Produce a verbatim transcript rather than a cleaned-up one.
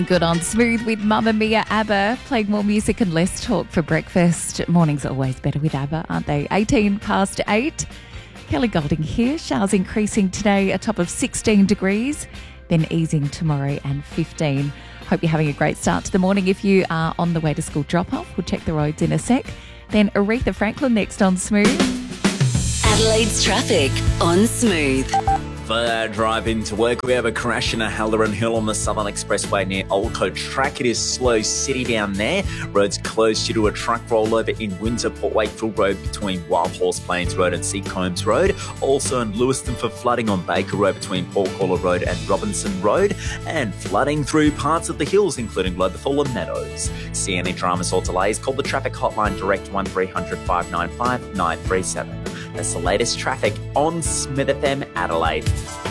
Good on Smooth with Mamma Mia ABBA, playing more music and less talk for breakfast. Mornings are always better with ABBA, aren't they? eighteen past eight. Kelly Golding here. Showers increasing today, a top of sixteen degrees, then easing tomorrow and fifteen. Hope you're having a great start to the morning. If you are on the way to school drop-off, we'll check the roads in a sec. Then Aretha Franklin next on Smooth. Adelaide's traffic on Smooth. For our drive into work, we have a crash in a Halloran Hill on the Southern Expressway near Old Coach Track. It is slow city down there. Roads closed due to a truck rollover in Windsor, Port Wakefield Road between Wild Horse Plains Road and Seacombs Road. Also in Lewiston for flooding on Baker Road between Port Caller Road and Robinson Road. And flooding through parts of the hills, including Lotherfall and Meadows. See any dramas or delays, call the traffic hotline direct one three hundred, five nine five, nine three seven. That's the latest traffic on Smith F M Adelaide.